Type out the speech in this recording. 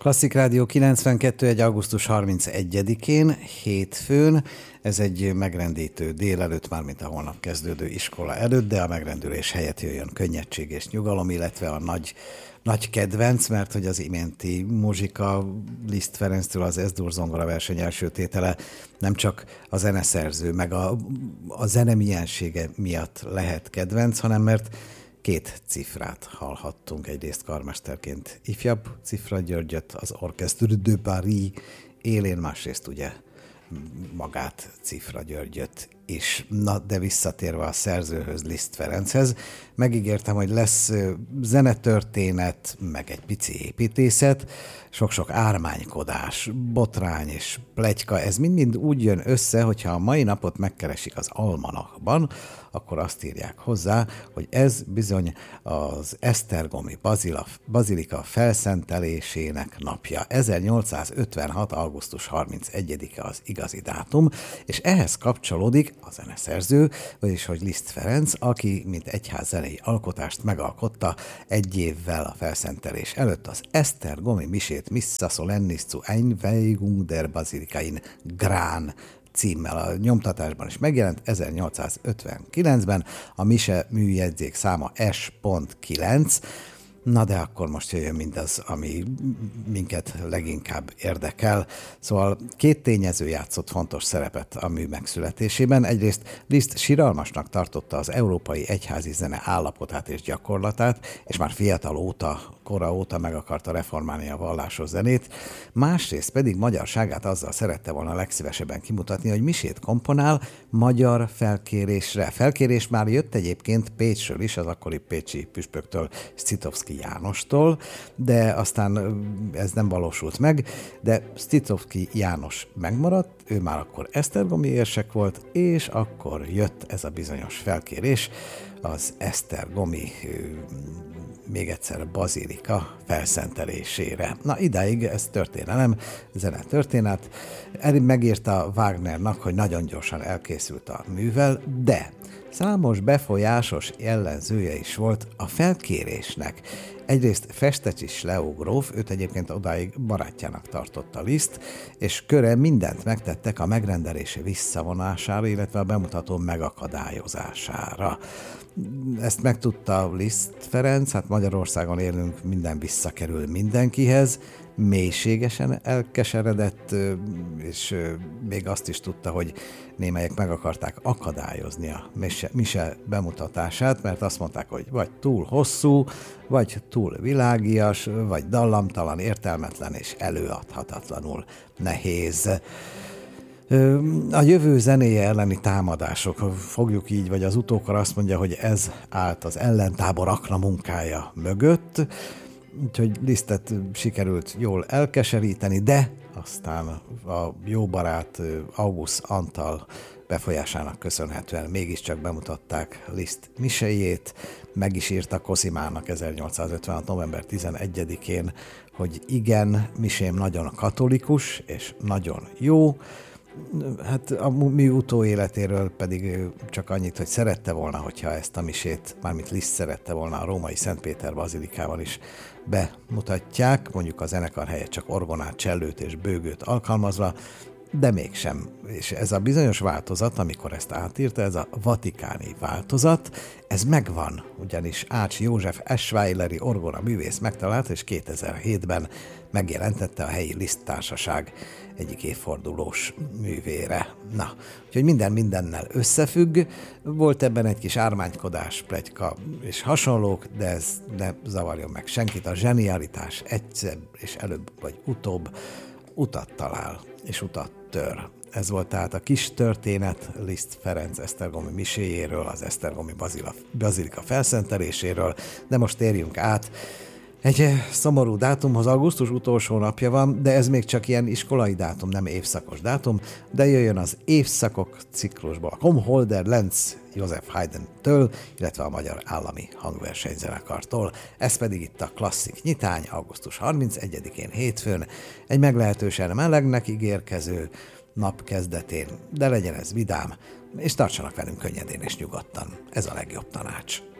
Klasszik Rádió 92. augusztus 31-én, hétfőn. Ez egy megrendítő délelőtt, mármint a holnap kezdődő iskola előtt, de a megrendülés helyett jöjjön könnyedség és nyugalom, illetve a nagy kedvenc, mert hogy az iménti muzsika Liszt Ferenctől az Es-dur zongora verseny első tétele nem csak a zeneszerző, meg a zene miensége miatt lehet kedvenc, hanem mert két cifrát hallhattunk. Egyrészt karmesterként ifjabb Cifra Györgyöt, az Orchestre de Paris élén, másrészt ugye magát, Cifra Györgyöt is. Na, de visszatérve a szerzőhöz, Liszt Ferenchez, megígértem, hogy lesz zenetörténet, meg egy pici építészet, sok-sok ármánykodás, botrány és pletyka, ez mind-mind úgy jön össze, hogyha a mai napot megkeresik az almanachban, akkor azt írják hozzá, hogy ez bizony az esztergomi bazilika felszentelésének napja. 1856. augusztus 31-e az igazi dátum, és ehhez kapcsolódik a zeneszerző, vagyis hogy Liszt Ferenc, aki mint egyházzenei alkotást megalkotta egy évvel a felszentelés előtt az esztergomi misét Missa solennis zu Einweihung der Basilika in Gran címmel. A nyomtatásban is megjelent 1859-ben, a mise műjegyzék száma S.9. Na de akkor most jöjjön mindaz, ami minket leginkább érdekel. Szóval két tényező játszott fontos szerepet a mű megszületésében. Egyrészt Liszt siralmasnak tartotta az európai egyházi zene állapotát és gyakorlatát, és már kora óta meg akarta reformálni a vallásos zenét. Másrészt pedig magyarságát azzal szerette volna legszívesebben kimutatni, hogy misét komponál magyar felkérésre. Felkérés már jött egyébként Pécsről is, az akkori pécsi püspöktől, Scitovszky Jánostól, de aztán ez nem valósult meg, de Scitovszky János megmaradt, ő már akkor esztergomi érsek volt, és akkor jött ez a bizonyos felkérés az esztergomi még egyszer bazilika felszentelésére. Na, idáig ez történelem, zenetörténet. Megírta Wagnernak, hogy nagyon gyorsan elkészült a művel, de számos befolyásos ellenzője is volt a felkérésnek. Egyrészt Festecsis Leó gróf, őt egyébként odáig barátjának tartotta Liszt, és köre mindent megtettek a megrendelése visszavonására, illetve a bemutató megakadályozására. Ezt megtudta Liszt Ferenc, hát Magyarországon élünk, minden visszakerül mindenkihez, mélységesen elkeseredett, és még azt is tudta, hogy némelyek meg akarták akadályozni a mise bemutatását, mert azt mondták, hogy vagy túl hosszú, vagy túl világias, vagy dallamtalan, értelmetlen és előadhatatlanul nehéz. A jövő zenéje elleni támadások, fogjuk így, vagy az utókor azt mondja, hogy ez állt az ellentábor akna munkája mögött, úgyhogy Lisztet sikerült jól elkeseríteni, de aztán a jó barát August Antal befolyásának köszönhetően mégiscsak bemutatták Liszt miséjét, meg is írta Cosimának 1856. november 11-én, hogy igen, misém nagyon katolikus és nagyon jó. Hát a mű utóéletéről pedig csak annyit, hogy szerette volna, hogyha ezt a misét, mármint Liszt szerette volna, a római Szentpéter bazilikával is bemutatják, mondjuk a zenekar helyett csak orgonát, csellőt és bőgőt alkalmazva, de mégsem. És ez a bizonyos változat, amikor ezt átírta, ez a vatikáni változat, ez megvan, ugyanis Ács József Eschweileri orgona művész megtalálta, és 2007-ben megjelentette a helyi Liszt társaság egyik évfordulós művére. Na, úgyhogy minden mindennel összefügg, volt ebben egy kis ármánykodás, pletyka és hasonlók, de ez ne zavarjon meg senkit, a zsenialitás egyszer és előbb vagy utóbb utat talál és utat tör. Ez volt tehát a kis történet Liszt Ferenc esztergomi miséjéről, az esztergomi bazilika felszenteléséről, de most térjünk át egy szomorú dátumhoz. Augusztus utolsó napja van, de ez még csak ilyen iskolai dátum, nem évszakos dátum, de jöjjön az évszakok ciklusból a Comholder Lenz József Haydn-től, illetve a Magyar Állami Hangversenyzenekartól. Ez pedig itt a Klasszik nyitány, augusztus 31-én hétfőn, egy meglehetősen melegnek ígérkező nap kezdetén, de legyen ez vidám, és tartsanak velünk könnyedén és nyugodtan. Ez a legjobb tanács.